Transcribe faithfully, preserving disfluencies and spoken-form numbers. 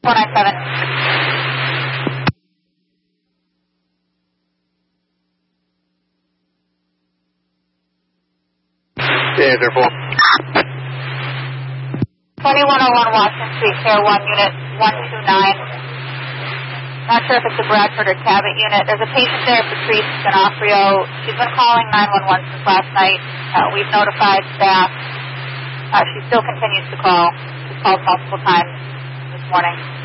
four nine seven. Yeah, they're full. twenty-one oh one Washington Street, Care one, Unit one two nine. Not sure if it's a Bradford or Cabot unit. There's a patient there, Patrice D'Onofrio. She's been calling nine one one since last night. Uh, we've notified staff. Uh, she still continues to call. She's called multiple times this morning.